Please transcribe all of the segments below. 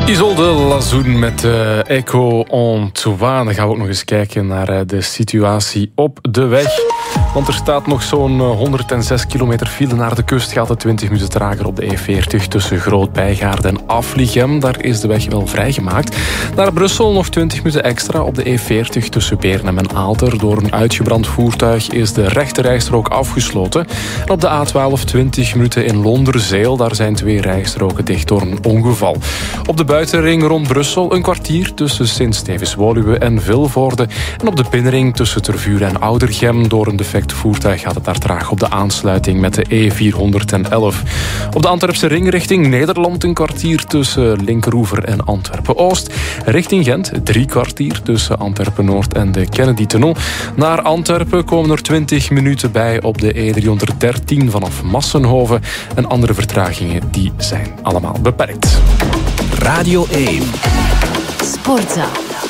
Isolde Lazoen met Echo Antoine. Dan gaan we ook nog eens kijken naar de situatie op de weg. Want er staat nog zo'n 106 kilometer file naar de kust. Gaat het 20 minuten trager op de E40 tussen Groot-Bijgaarde en Aflichem. Daar is de weg wel vrijgemaakt. Naar Brussel nog 20 minuten extra op de E40 tussen Beernem en Aalter. Door een uitgebrand voertuig is de rechterrijstrook afgesloten. En op de A12 20 minuten in Londerzeel. Daar zijn 2 rijstroken dicht door een ongeval. Op de buitenring rond Brussel een kwartier tussen Sint-Stevens-Woluwe en Vilvoorde. En op de binnenring tussen Tervuur en Oudergem door een defect voertuig gaat het daar traag op de aansluiting met de E411. Op de Antwerpse ring richting Nederland een kwartier tussen Linkeroever en Antwerpen-Oost. Richting Gent 3 kwartier tussen Antwerpen-Noord en de Kennedy-tunnel. Naar Antwerpen komen er 20 minuten bij op de E313 vanaf Massenhoven. En andere vertragingen die zijn allemaal beperkt. Radio 1. Sportza.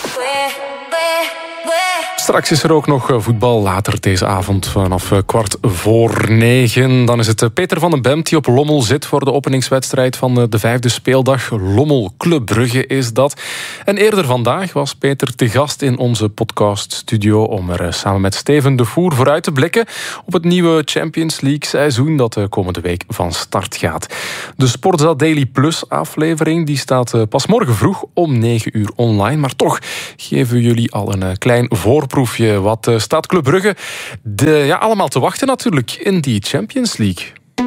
Straks is er ook nog voetbal later deze avond vanaf 8:45. Dan is het Peter van den Bemt die op Lommel zit voor de openingswedstrijd van de 5e speeldag. Lommel Club Brugge is dat. En eerder vandaag was Peter te gast in onze podcaststudio om er samen met Steven de Voer vooruit te blikken op het nieuwe Champions League seizoen dat de komende week van start gaat. De Sportza Daily Plus aflevering die staat pas morgen vroeg om 9 uur online. Maar toch geven we jullie al een klein voorproefje. Wat staat Club Brugge allemaal te wachten natuurlijk in die Champions League?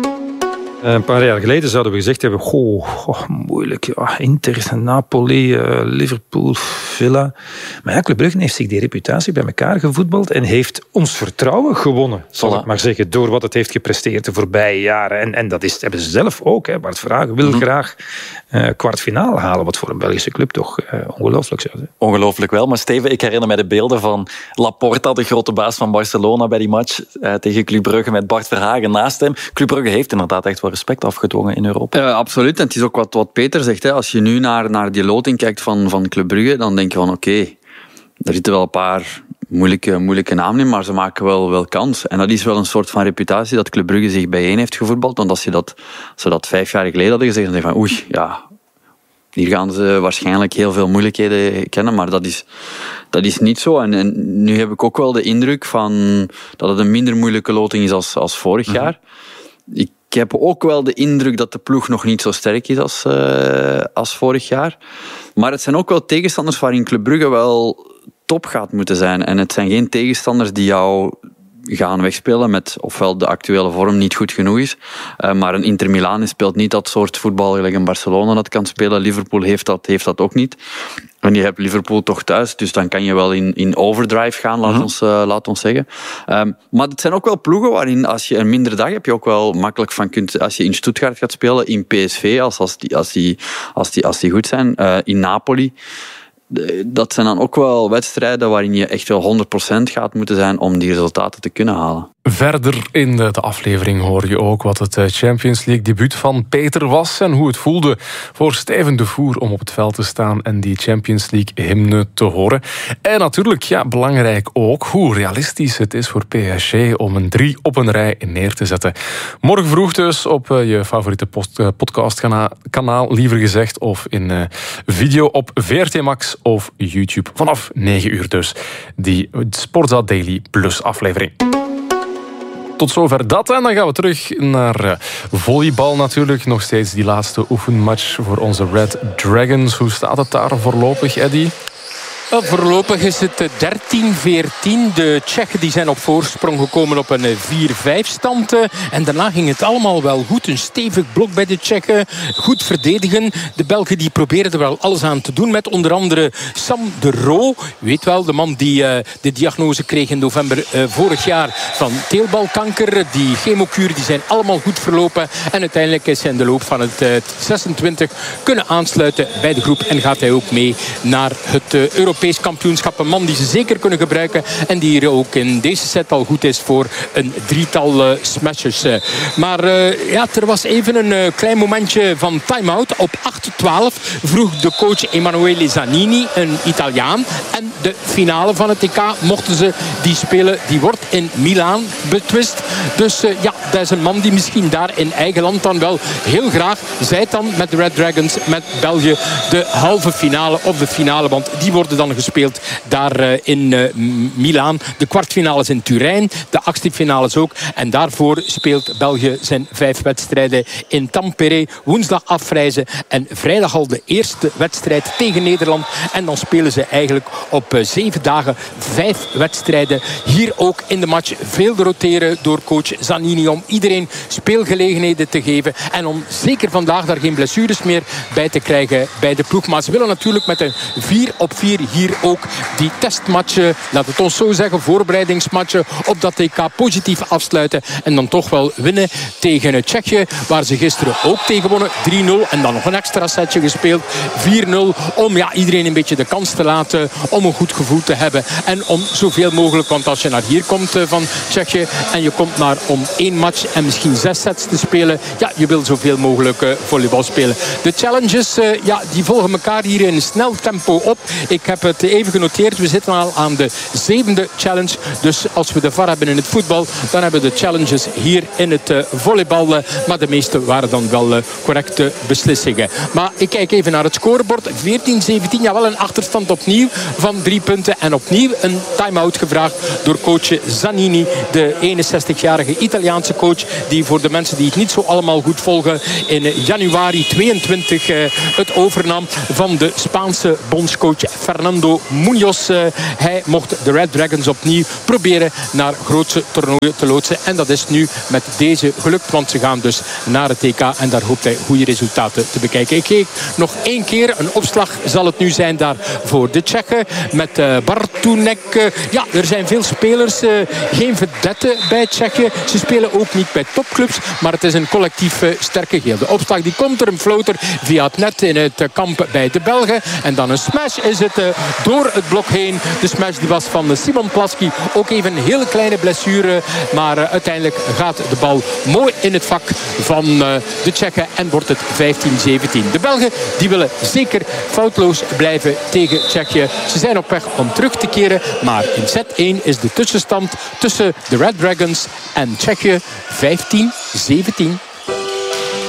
Een paar jaar geleden zouden we gezegd hebben, moeilijk, ja, Inter, Napoli, Liverpool, Villa. Maar ja, Club Brugge heeft zich die reputatie bij elkaar gevoetbald en heeft ons vertrouwen gewonnen, zal ik maar zeggen, door wat het heeft gepresteerd de voorbije jaren. En dat hebben ze zelf ook. Hè. Bart Vragen wil graag kwartfinale halen, wat voor een Belgische club toch ongelooflijk zou zijn. Ongelooflijk wel, maar Steven, ik herinner mij de beelden van Laporta, de grote baas van Barcelona, bij die match tegen Club Brugge met Bart Verhagen naast hem. Club Brugge heeft inderdaad echt wel respect afgedwongen in Europa. Absoluut, en het is ook wat Peter zegt. Hè. Als je nu naar die loting kijkt van Club Brugge, dan denk je van oké, er zitten wel een paar moeilijke namen in, maar ze maken wel kans. En dat is wel een soort van reputatie dat Club Brugge zich bijeen heeft gevoetbald. Want als ze dat 5 jaar geleden hadden gezegd, dan denk je van oei, ja, hier gaan ze waarschijnlijk heel veel moeilijkheden kennen, maar dat is niet zo. En nu heb ik ook wel de indruk van dat het een minder moeilijke loting is als vorig jaar. Ik heb ook wel de indruk dat de ploeg nog niet zo sterk is als vorig jaar. Maar het zijn ook wel tegenstanders waarin Club Brugge wel top gaat moeten zijn. En het zijn geen tegenstanders die jou gaan wegspelen met ofwel de actuele vorm niet goed genoeg is. Maar een Inter Milan speelt niet dat soort voetbal gelijk een Barcelona dat kan spelen. Liverpool heeft dat ook niet. En je hebt Liverpool toch thuis, dus dan kan je wel in overdrive gaan, laat ons zeggen. Maar het zijn ook wel ploegen waarin, als je een mindere dag hebt, je ook wel makkelijk van kunt, als je in Stuttgart gaat spelen, in PSV, als die goed zijn, in Napoli. Dat zijn dan ook wel wedstrijden waarin je echt wel 100% gaat moeten zijn om die resultaten te kunnen halen. Verder in de aflevering hoor je ook wat het Champions League debuut van Peter was en hoe het voelde voor Steven de Voer om op het veld te staan en die Champions League hymne te horen. En natuurlijk, belangrijk ook hoe realistisch het is voor PSG om een 3 op een rij neer te zetten. Morgen vroeg dus op je favoriete podcastkanaal, liever gezegd, of in video op VRT Max of YouTube. Vanaf 9 uur dus, die Sportza Daily Plus aflevering. Tot zover dat. En dan gaan we terug naar volleybal natuurlijk. Nog steeds die laatste oefenmatch voor onze Red Dragons. Hoe staat het daar voorlopig, Eddy? Voorlopig is het 13-14. De Tsjechen die zijn op voorsprong gekomen op een 4-5 stand. En daarna ging het allemaal wel goed. Een stevig blok bij de Tsjechen. Goed verdedigen. De Belgen die probeerden er wel alles aan te doen. Met onder andere Sam de Roo. Weet wel, de man die de diagnose kreeg in november vorig jaar van teelbalkanker. Die chemokuur die zijn allemaal goed verlopen. En uiteindelijk is hij in de loop van het 26 kunnen aansluiten bij de groep. En gaat hij ook mee naar het Europees Europees kampioenschap. Een man die ze zeker kunnen gebruiken. En die hier ook in deze set al goed is voor een drietal smashes. Maar er was even een klein momentje van time-out. Op 8-12 vroeg de coach Emanuele Zanini, een Italiaan. En de finale van het EK mochten ze die spelen. Die wordt in Milaan betwist. Dus dat is een man die misschien daar in eigen land dan wel heel graag, zij het dan met de Red Dragons, met België, de halve finale of de finale. Want die worden dan gespeeld daar in Milaan. De kwartfinales in Turijn, de achtste-finales ook. En daarvoor speelt België zijn 5 wedstrijden in Tampere. Woensdag afreizen en vrijdag al de eerste wedstrijd tegen Nederland. En dan spelen ze eigenlijk op 7 dagen 5 wedstrijden. Hier ook in de match veel roteren door coach Zanini om iedereen speelgelegenheden te geven. En om zeker vandaag daar geen blessures meer bij te krijgen bij de ploeg. Maar ze willen natuurlijk met een 4-op-4 hier ook die testmatchen, laat het ons zo zeggen, voorbereidingsmatchen op dat EK positief afsluiten. En dan toch wel winnen tegen Tsjechië, waar ze gisteren ook tegen wonnen. 3-0 en dan nog een extra setje gespeeld. 4-0 om iedereen een beetje de kans te laten om een goed gevoel te hebben. En om zoveel mogelijk, want als je naar hier komt van Tsjechië en je komt maar om 1 match en misschien 6 sets te spelen, je wil zoveel mogelijk volleybal spelen. De challenges, die volgen elkaar hier in snel tempo op. Ik heb het even genoteerd. We zitten al aan de 7e challenge. Dus als we de VAR hebben in het voetbal, dan hebben we de challenges hier in het volleybal. Maar de meeste waren dan wel correcte beslissingen. Maar ik kijk even naar het scorebord. 14-17, wel een achterstand opnieuw van 3 punten. En opnieuw een time-out gevraagd door coach Zanini, de 61-jarige Italiaanse coach, die voor de mensen die het niet zo allemaal goed volgen, in januari 22 het overnam van de Spaanse bondscoach Fernando Muñoz. Hij mocht de Red Dragons opnieuw proberen naar grootse toernooien te loodsen. En dat is nu met deze gelukt, want ze gaan dus naar het EK en daar hoopt hij goede resultaten te bekijken. Ik kijk nog 1 keer. Een opslag zal het nu zijn daar voor de Tsjechen met Bartunek. Er zijn veel spelers. Geen vedette bij Tsjechië. Ze spelen ook niet bij topclubs, maar het is een collectief sterke geel. De opslag die komt er, een floater via het net in het kamp bij de Belgen. En dan een smash is het door het blok heen. De smash die was van Simon Plaski. Ook even een hele kleine blessure, maar uiteindelijk gaat de bal mooi in het vak van de Tsjechen en wordt het 15-17. De Belgen die willen zeker foutloos blijven tegen Tsjechië. Ze zijn op weg om terug te keren, maar in set 1 is de tussenstand tussen de Red Dragons en Tsjechië 15-17.